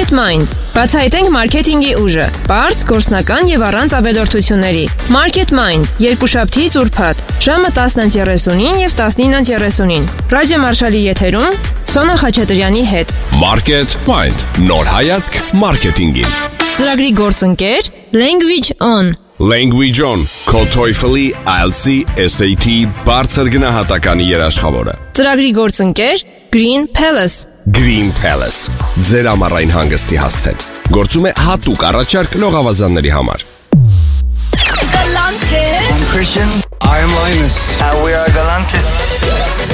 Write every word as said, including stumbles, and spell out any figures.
MarketMind. Բացահայտենք մարքեթինգի ուժը, պարզ, գործնական եւ առանց ավելորդությունների։ MarketMind. Երկուշաբթի ծուրփաթ, ժամը տասն երեսունին եւ տասնինը երեսունին։ Ռադիո Մարշալի եթերում Սոնա Խաչատրյանի հետ։ MarketMind. Նոր հայացք մարքեթինգին։ Ծրագրի գործընկեր Language On. Language On. Քո TOEFL-ի, I E L T S-ի, S A T բարձր գնահատականի երաշխավորը։ Ծրագրի գործընկեր Green Palace. Green Palace. Ձեր ամառային հանգստի հասցեն։ Գործում է հատուկ առաջարկ լողավազանների համար։ Galantis. I'm Christian. I'm Linus. And we are Galantis.